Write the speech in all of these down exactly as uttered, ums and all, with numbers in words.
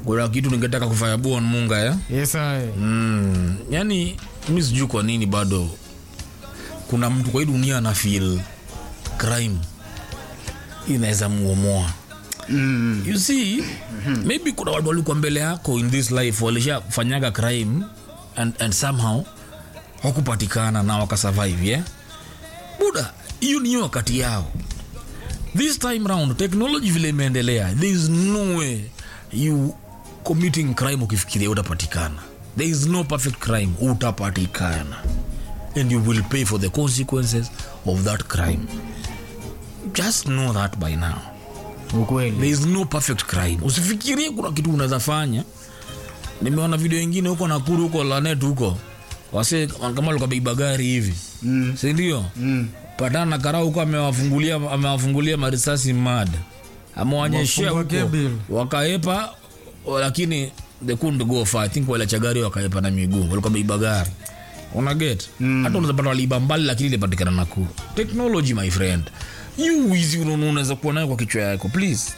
kuna kitu ningetaka kufanya Bon Munga ya. Yes I. Mm, yani mimi sijui kwa nini bado kuna mtu kwa hii dunia ana feel crime inaweza muomoa. Mm. You see, mm-hmm. maybe kuna watu walikuwa mbele yako in this life walishafanyaga crime and and somehow hakupatikana na wakasurvive, yeah? Buda, hiyo ni wakati yao. This time round technology vile imeendelea, there is no way you committing crime ukifikiria utapatikana. There is no perfect crime utapatikana, and you will pay for the consequences of that crime. Just know that by now. Ukweli. There is no perfect crime. Usifikirie kuna kitu unaweza fanya. Nimeona video nyingine huko Nakuru huko Lanet huko. Wase kama walikuwa beba gari hivi. Mm. Si ndio? Mm. Patana na karau huko amewafungulia amewafungulia marisasi mad. Amewanyeshia huko. Wakaepa lakini they couldn't go far. I think wale chagari wakaepa na miguu. Walikuwa beba gari. Una get? Mm. Hata unaweza pata waliba mbali lakini ile patikana Nakuru. Technology my friend. You easy unaweza kuwa nayo kwa kichwa yako please.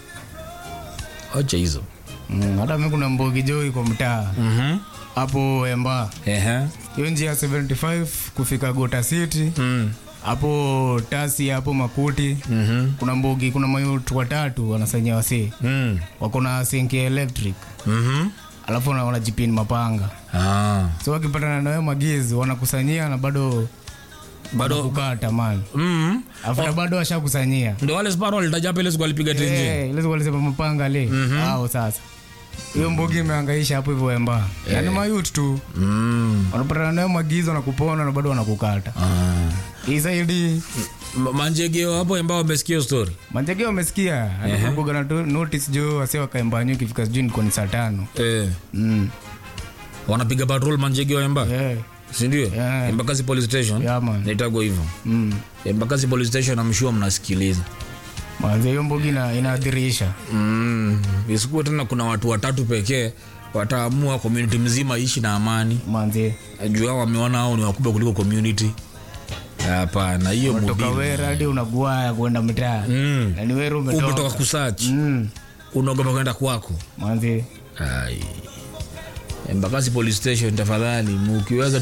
Acha hizo. Mm, hata mimi kuna mbogi joy kwa mtaa. Mhm. Hapo Emba. Ehe. Hiyo njia seventy-five kufika Gota City. Mm. Hapo Tasi hapo Makuti. Mhm. Kuna mbogi kuna mayutu watatu wanasanya wasi. Mm. Wako na sinki electric. Mhm. Alafu na wanajipini mapanga. Ah. So wakipatana na wewe magizi wanakusanyia na bado Bado kukata man. Mhm. Afuta bado washakusanyia. Ndio wale sparo walitaja pale siku alipiga tenje. Eh, ile wale sema mapanga le. Hao sasa. Hiyo mbogi imehangaisha hapo hivyo Emba. Yaani mayut tu. Mm. Wanapatana nayo magizo na kupona na bado wanakukata. Ah. Isaidi Manjegeo hapo ambao wamesikia story. Manjegeo wamesikia. Alipokuwa na notice jo wase wakaembanyo ikifika June kwa ni saa tano. Eh. Mm. Wanapiga patrol Manjegeo Emba. Eh. Si ndio? Yeah. Embakasi police station. Yeah, man. Naitago hivyo. Mm. Embakasi police station amshua mnasikiliza. Manze hiyo mbogi na inaadhirisha. Mm. Isikuwa tena kuna watu watatu pekee wataamua community mzima ishi na amani. Manze. Ajua wameona hao ni wakubwa kuliko community. Hapana, hiyo mobile. Kutoka wewe hadi unagua kwenda mitaa. Mm. Na ni wewe umetoka. Umetoka kusearch. Mm. Unaogopa kwenda kwako. Manze. Ai. Embakasi police station tafadhali mkiweza